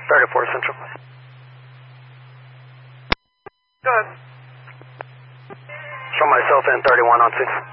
34 Central. Go ahead. Show myself in 31 on 6.